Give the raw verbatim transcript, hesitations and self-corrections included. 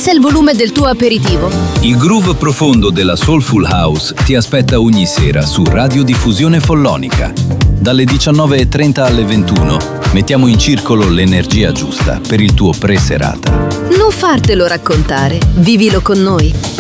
abbassa il volume del tuo aperitivo. Il groove profondo della Soulful House ti aspetta ogni sera su Radiodiffusione Follonica. Dalle diciannove e trenta alle ventuno mettiamo in circolo l'energia giusta per il tuo pre-serata. Non fartelo raccontare, vivilo con noi.